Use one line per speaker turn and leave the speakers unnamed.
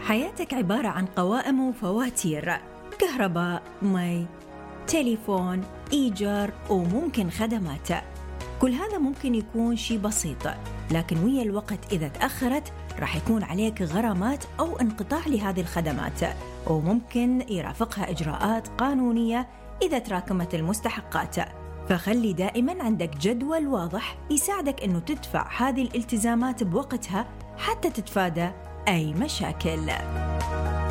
حياتك عبارة عن قوائم وفواتير، كهرباء، مي، تليفون، إيجار وممكن خدمات. كل هذا ممكن يكون شيء بسيط، لكن ويا الوقت إذا تأخرت راح يكون عليك غرامات أو انقطاع لهذه الخدمات، وممكن يرافقها إجراءات قانونية إذا تراكمت المستحقات. فخلي دائما عندك جدول واضح يساعدك أنه تدفع هذه الالتزامات بوقتها حتى تتفادى أي مشاكل.